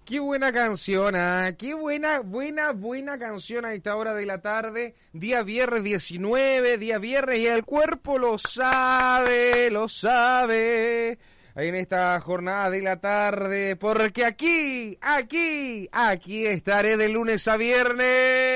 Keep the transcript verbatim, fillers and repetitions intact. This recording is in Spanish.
Qué buena canción, ¿ah? Qué buena, buena, buena canción a esta hora de la tarde. Día viernes diecinueve, día viernes y el cuerpo lo sabe, lo sabe. En esta jornada de la tarde, porque aquí, aquí, aquí estaré de lunes a viernes.